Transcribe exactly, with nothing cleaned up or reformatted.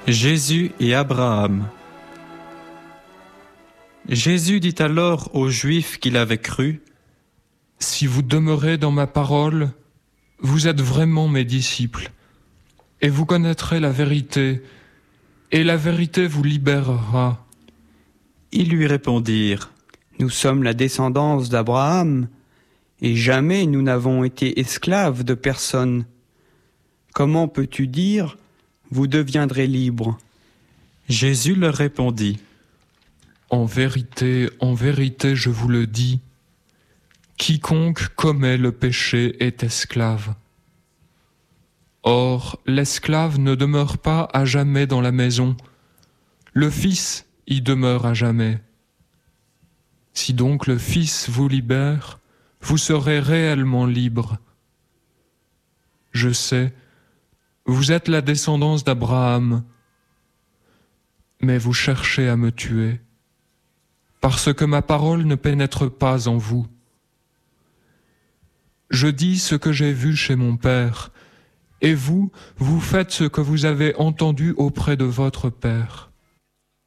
Jésus et Abraham. Jésus dit alors aux Juifs qu'il avait cru : « Si vous demeurez dans ma parole, vous êtes vraiment mes disciples, et vous connaîtrez la vérité, et la vérité vous libérera. » Ils lui répondirent : « Nous sommes la descendance d'Abraham, et jamais nous n'avons été esclaves de personne. Comment peux-tu dire : vous deviendrez libres ? » Jésus leur répondit : « En vérité, en vérité, je vous le dis, quiconque commet le péché est esclave. Or, l'esclave ne demeure pas à jamais dans la maison, le Fils y demeure à jamais. Si donc le Fils vous libère, vous serez réellement libres. Je sais, vous êtes la descendance d'Abraham, mais vous cherchez à me tuer, parce que ma parole ne pénètre pas en vous. Je dis ce que j'ai vu chez mon Père, et vous, vous faites ce que vous avez entendu auprès de votre Père.